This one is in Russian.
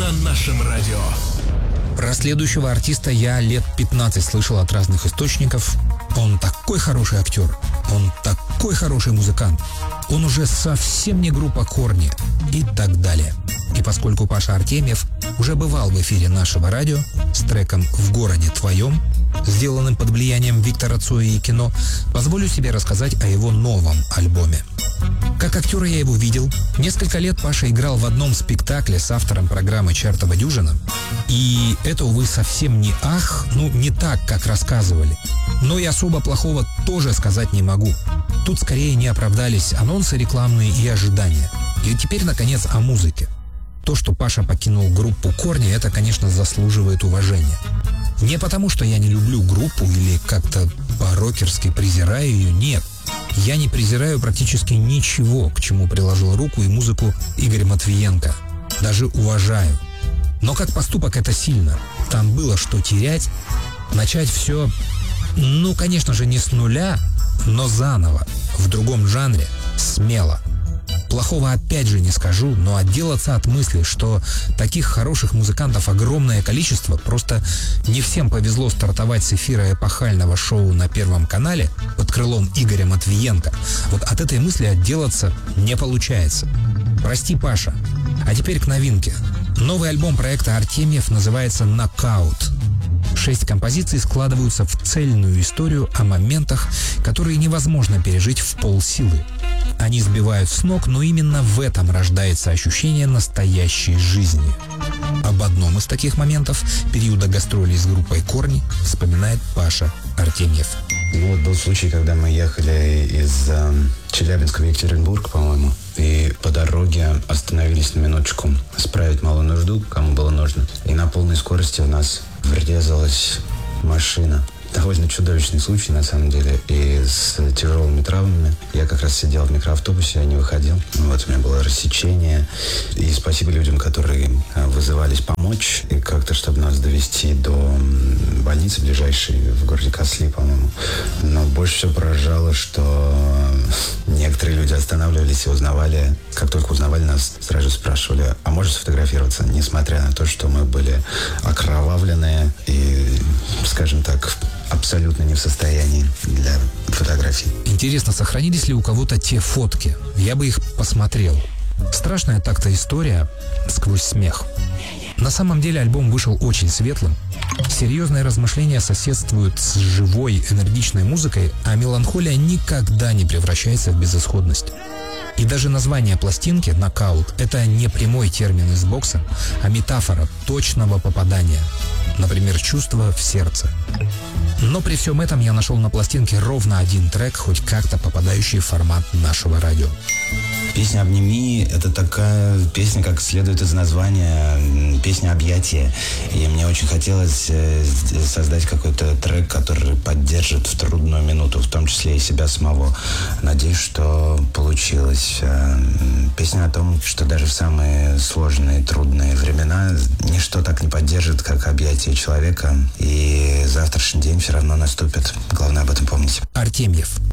на нашем радио. Про следующего артиста я лет 15 слышал от разных источников. Он такой хороший актер, он такой хороший музыкант, он уже совсем не группа Корни и так далее. И поскольку Паша Артемьев уже бывал в эфире нашего радио с треком «В городе твоем», сделанным под влиянием Виктора Цоя и кино, позволю себе рассказать о его новом альбоме. Как актера я его видел. Несколько лет Паша играл в одном спектакле с автором программы «Чертова дюжина». И это, увы, совсем не не так, как рассказывали. Но и особо плохого тоже сказать не могу. Тут скорее не оправдались анонсы рекламные и ожидания. И теперь, наконец, о музыке. То, что Паша покинул группу Корни, это, конечно, заслуживает уважения. Не потому, что я не люблю группу или как-то по-рокерски презираю ее, нет. Я не презираю практически ничего, к чему приложил руку и музыку Игорь Матвиенко. Даже уважаю. Но как поступок это сильно. Там было что терять. Начать все, конечно же, не с нуля, но заново, в другом жанре, смело. Плохого опять же не скажу, но отделаться от мысли, что таких хороших музыкантов огромное количество, просто не всем повезло стартовать с эфира эпохального шоу на Первом канале под крылом Игоря Матвиенко, вот от этой мысли отделаться не получается. Прости, Паша. А теперь к новинке. Новый альбом проекта Артемьев называется «Нокаут». 6 композиций складываются в цельную историю о моментах, которые невозможно пережить в полсилы. Они сбивают с ног, но именно в этом рождается ощущение настоящей жизни. Об одном из таких моментов периода гастролей с группой «Корни» вспоминает Паша Артемьев. Был случай, когда мы ехали из Челябинска в Екатеринбург, по-моему, и по дороге остановились на минуточку справить малую нужду, кому было нужно. И на полной скорости у нас врезалась машина. Довольно чудовищный случай, на самом деле, и с тяжелыми травмами. Я как раз сидел в микроавтобусе, я не выходил. У меня было рассечение. И спасибо людям, которые вызывались помочь, и как-то, чтобы нас довести до больницы ближайшей в городе Касли, по-моему. Но больше всего поражало, что некоторые люди останавливались и узнавали, как только узнавали нас, сразу спрашивали, а можно сфотографироваться, несмотря на то, что мы были окровавленные и, скажем так, абсолютно не в состоянии для фотографий. Интересно, сохранились ли у кого-то те фотки? Я бы их посмотрел. Страшная так-то история сквозь смех. На самом деле альбом вышел очень светлым. Серьезные размышления соседствуют с живой, энергичной музыкой, а меланхолия никогда не превращается в безысходность. И даже название пластинки «Нокаут» — это не прямой термин из бокса, а метафора точного попадания. Например, чувство в сердце. Но при всем этом я нашел на пластинке ровно один трек, хоть как-то попадающий в формат нашего радио. Песня «Обними» — это такая песня, как следует из названия, песня объятия. И мне очень хотелось создать какой-то трек, который поддержит в трудную минуту, в том числе и себя самого. Надеюсь, что получилось. Песня о том, что даже в самые сложные, трудные времена ничто так не поддержит, как объятие человека. И завтрашний день все равно наступит. Главное об этом помнить. Артемьев.